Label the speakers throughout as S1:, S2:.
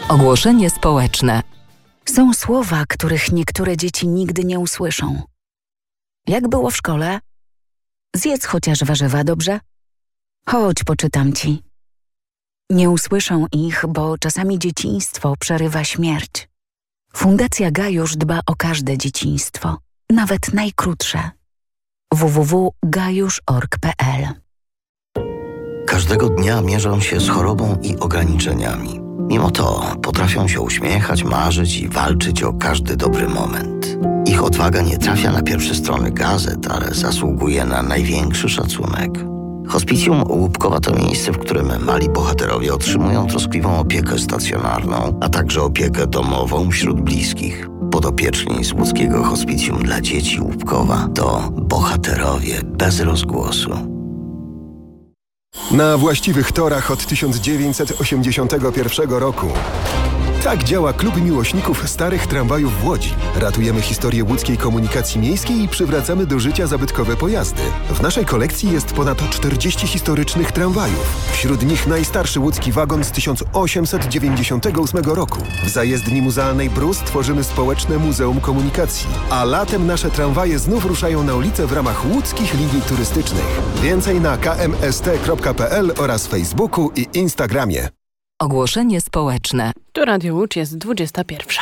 S1: Ogłoszenie społeczne.
S2: Są słowa, których niektóre dzieci nigdy nie usłyszą. Jak było w szkole? Zjedz chociaż warzywa, dobrze? Chodź, poczytam ci. Nie usłyszą ich, bo czasami dzieciństwo przerywa śmierć. Fundacja Gajusz dba o każde dzieciństwo, nawet najkrótsze. www.gajusz.org.pl.
S3: Każdego dnia mierzą się z chorobą i ograniczeniami. Mimo to potrafią się uśmiechać, marzyć i walczyć o każdy dobry moment. Ich odwaga nie trafia na pierwsze strony gazet, ale zasługuje na największy szacunek. Hospicjum Łupkowa to miejsce, w którym mali bohaterowie otrzymują troskliwą opiekę stacjonarną, a także opiekę domową wśród bliskich. Podopieczni z łódzkiego Hospicjum dla Dzieci Łupkowa to bohaterowie bez rozgłosu.
S4: Na właściwych torach od 1981 roku. Tak działa Klub Miłośników Starych Tramwajów w Łodzi. Ratujemy historię łódzkiej komunikacji miejskiej i przywracamy do życia zabytkowe pojazdy. W naszej kolekcji jest ponad 40 historycznych tramwajów. Wśród nich najstarszy łódzki wagon z 1898 roku. W zajezdni muzealnej Brus tworzymy społeczne Muzeum Komunikacji. A latem nasze tramwaje znów ruszają na ulicę w ramach łódzkich linii turystycznych. Więcej na kmst.pl oraz Facebooku i Instagramie.
S1: Ogłoszenie społeczne.
S5: Tu Radio Łódź, jest 21.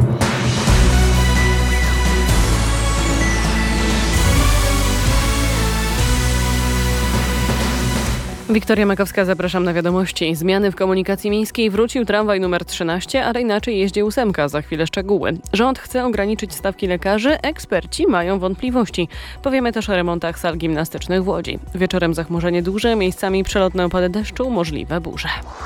S5: Wiktoria Makowska, zapraszam na wiadomości. Zmiany w komunikacji miejskiej. Wrócił tramwaj numer 13, ale inaczej jeździ 8. Za chwilę szczegóły. Rząd chce ograniczyć stawki lekarzy, eksperci mają wątpliwości. Powiemy też o remontach sal gimnastycznych w Łodzi. Wieczorem zachmurzenie duże, miejscami przelotne opady deszczu, możliwe burze.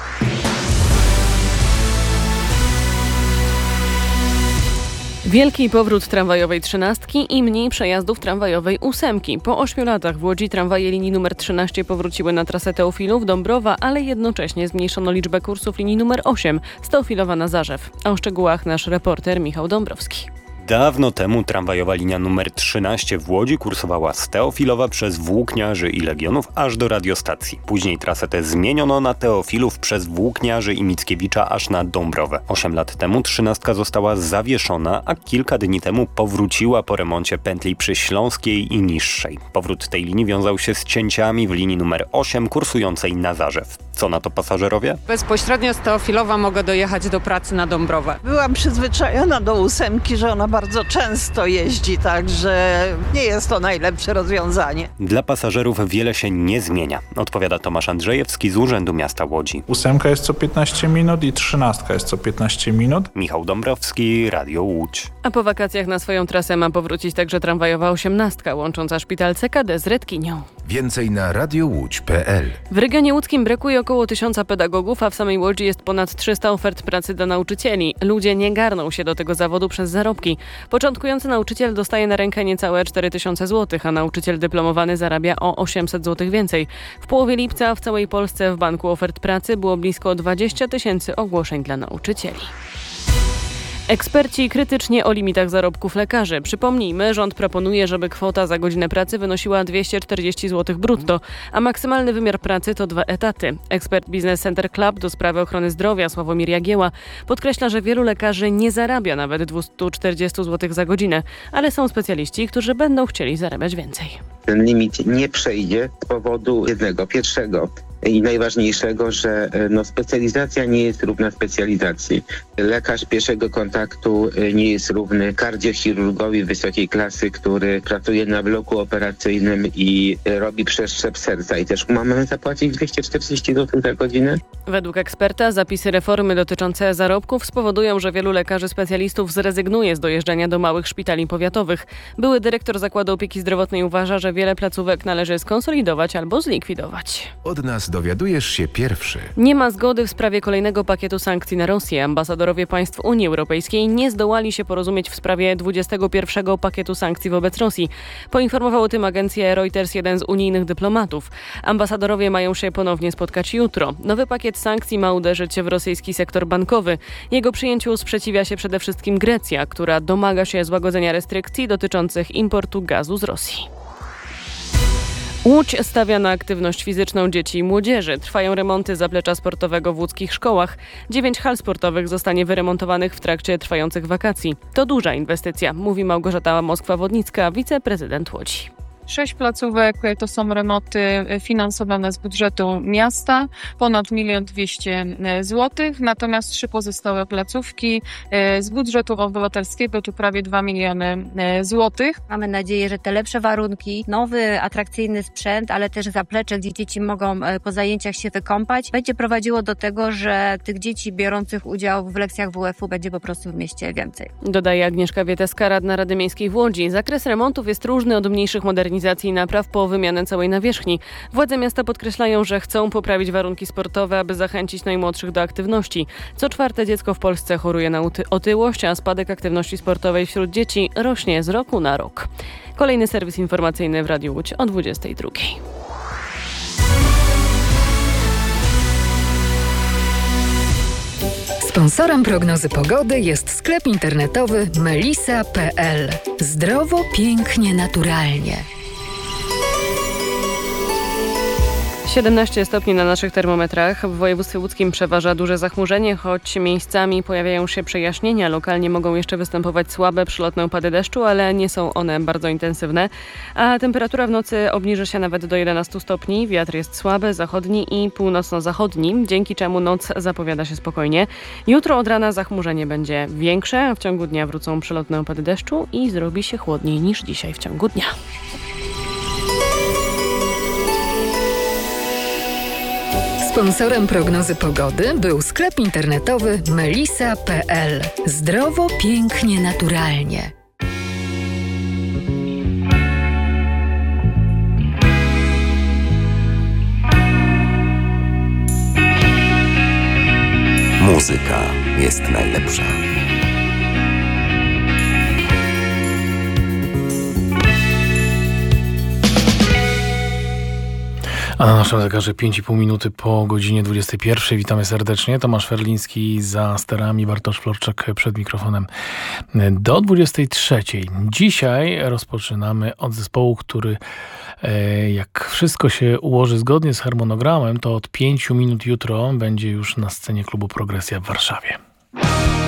S5: Wielki powrót tramwajowej 13 i mniej przejazdów tramwajowej 8. Po 8 latach w Łodzi tramwaje linii numer 13 powróciły na trasę Teofilów, Dąbrowa, ale jednocześnie zmniejszono liczbę kursów linii numer 8 z Teofilowa na Zarzew. A o szczegółach nasz reporter Michał Dąbrowski.
S6: Dawno temu tramwajowa linia numer 13 w Łodzi kursowała z Teofilowa przez Włókniarzy i Legionów aż do radiostacji. Później trasę tę zmieniono na Teofilów przez Włókniarzy i Mickiewicza aż na Dąbrowę. 8 lat temu 13 została zawieszona, a kilka dni temu powróciła po remoncie pętli Przyśląskiej i Niższej. Powrót tej linii wiązał się z cięciami w linii numer 8 kursującej na Zarzew. Co na to pasażerowie?
S7: Bezpośrednio z Teofilowa mogę dojechać do pracy na Dąbrowę.
S8: Byłam przyzwyczajona do 8, że ona bardzo często jeździ, także nie jest to najlepsze rozwiązanie.
S6: Dla pasażerów wiele się nie zmienia, odpowiada Tomasz Andrzejewski z Urzędu Miasta Łodzi.
S9: 8 jest co 15 minut i 13 jest co 15 minut.
S6: Michał Dąbrowski, Radio Łódź.
S5: A po wakacjach na swoją trasę ma powrócić także tramwajowa 18, łącząca szpital CKD z Redkinią.
S10: Więcej na radiołódź.pl.
S5: W regionie łódzkim brakuje około 1000 pedagogów, a w samej Łodzi jest ponad 300 ofert pracy dla nauczycieli. Ludzie nie garną się do tego zawodu przez zarobki. Początkujący nauczyciel dostaje na rękę niecałe 4000 zł, a nauczyciel dyplomowany zarabia o 800 zł więcej. W połowie lipca w całej Polsce w Banku Ofert Pracy było blisko 20 000 ogłoszeń dla nauczycieli. Eksperci krytycznie o limitach zarobków lekarzy. Przypomnijmy, rząd proponuje, żeby kwota za godzinę pracy wynosiła 240 zł brutto, a maksymalny wymiar pracy to 2 etaty. Ekspert Business Center Club do sprawy ochrony zdrowia Sławomir Jagieła podkreśla, że wielu lekarzy nie zarabia nawet 240 zł za godzinę, ale są specjaliści, którzy będą chcieli zarabiać więcej.
S11: Ten limit nie przejdzie z powodu jednego, pierwszego i najważniejszego, że specjalizacja nie jest równa specjalizacji. Lekarz pierwszego kontaktu nie jest równy kardiochirurgowi wysokiej klasy, który pracuje na bloku operacyjnym i robi przeszczep serca i też mamy zapłacić 240 zł za godzinę?
S5: Według eksperta zapisy reformy dotyczące zarobków spowodują, że wielu lekarzy specjalistów zrezygnuje z dojeżdżania do małych szpitali powiatowych. Były dyrektor Zakładu Opieki Zdrowotnej uważa, że wiele placówek należy skonsolidować albo zlikwidować.
S10: Od nas dowiadujesz się pierwszy.
S5: Nie ma zgody w sprawie kolejnego pakietu sankcji na Rosję. Ambasadorowie państw Unii Europejskiej nie zdołali się porozumieć w sprawie 21. pakietu sankcji wobec Rosji. Poinformował o tym agencja Reuters, jeden z unijnych dyplomatów. Ambasadorowie mają się ponownie spotkać jutro. Nowy pakiet sankcji ma uderzyć w rosyjski sektor bankowy. Jego przyjęciu sprzeciwia się przede wszystkim Grecja, która domaga się złagodzenia restrykcji dotyczących importu gazu z Rosji. Łódź stawia na aktywność fizyczną dzieci i młodzieży. Trwają remonty zaplecza sportowego w łódzkich szkołach. 9 hal sportowych zostanie wyremontowanych w trakcie trwających wakacji. To duża inwestycja, mówi Małgorzata Moskwa-Wodnicka, wiceprezydent Łodzi.
S12: 6 placówek to są remonty finansowane z budżetu miasta, ponad 1 200 000 złotych, natomiast 3 pozostałe placówki z budżetu obywatelskiego to prawie 2 miliony złotych.
S13: Mamy nadzieję, że te lepsze warunki, nowy, atrakcyjny sprzęt, ale też zaplecze, gdzie dzieci mogą po zajęciach się wykąpać, będzie prowadziło do tego, że tych dzieci biorących udział w lekcjach WF-u będzie po prostu w mieście więcej.
S5: Dodaje Agnieszka Wieteska, radna Rady Miejskiej w Łodzi. Zakres remontów jest różny, od mniejszych modernizacji i napraw po wymianę całej nawierzchni. Władze miasta podkreślają, że chcą poprawić warunki sportowe, aby zachęcić najmłodszych do aktywności. Co 4. dziecko w Polsce choruje na otyłość, a spadek aktywności sportowej wśród dzieci rośnie z roku na rok. Kolejny serwis informacyjny w Radiu Łódź o 22:00.
S1: Sponsorem prognozy pogody jest sklep internetowy melisa.pl. Zdrowo, pięknie, naturalnie.
S5: 17 stopni na naszych termometrach. W województwie łódzkim przeważa duże zachmurzenie, choć miejscami pojawiają się przejaśnienia. Lokalnie mogą jeszcze występować słabe przelotne opady deszczu, ale nie są one bardzo intensywne. A temperatura w nocy obniży się nawet do 11 stopni. Wiatr jest słaby, zachodni i północno-zachodni, dzięki czemu noc zapowiada się spokojnie. Jutro od rana zachmurzenie będzie większe, a w ciągu dnia wrócą przelotne opady deszczu i zrobi się chłodniej niż dzisiaj w ciągu dnia.
S1: Sponsorem prognozy pogody był sklep internetowy melisa.pl. Zdrowo, pięknie, naturalnie.
S3: Muzyka jest najlepsza.
S14: A na naszym zegarze 5,5 minuty po godzinie 21. Witamy serdecznie. Tomasz Ferliński za sterami, Bartosz Florczak przed mikrofonem do 23. Dzisiaj rozpoczynamy od zespołu, który jak wszystko się ułoży zgodnie z harmonogramem, to od 5 minut jutro będzie już na scenie klubu Progresja w Warszawie.